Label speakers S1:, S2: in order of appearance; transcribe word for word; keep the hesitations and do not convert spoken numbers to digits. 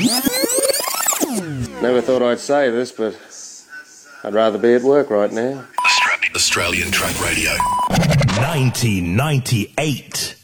S1: Never thought I'd say this, but I'd rather be at work right now.
S2: Australian Track Radio.
S3: nineteen ninety-eight.